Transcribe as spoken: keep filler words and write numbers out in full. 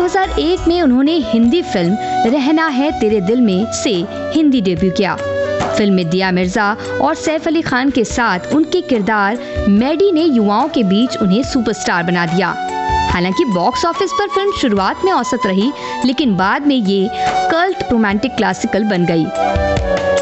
हज़ार एक में उन्होंने हिंदी फिल्म रहना है तेरे दिल में से हिंदी डेब्यू किया। फिल्म में दिया मिर्जा और सैफ अली खान के साथ उनके किरदार मैडी ने युवाओं के बीच उन्हें सुपरस्टार बना दिया। हालांकि बॉक्स ऑफिस पर फिल्म शुरुआत में औसत रही, लेकिन बाद में ये कल्ट रोमांटिक क्लासिकल बन गई।